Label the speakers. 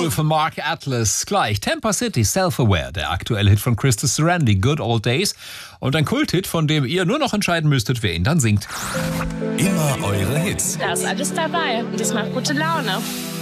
Speaker 1: Soul von Mark Atlas. Gleich Tampa City, Self-Aware, der aktuelle Hit von Krista Sarandon, Good Old Days. Und ein Kulthit, von dem ihr nur noch entscheiden müsstet, wer ihn dann singt.
Speaker 2: Immer eure Hits.
Speaker 3: Da ist alles dabei und das macht gute Laune.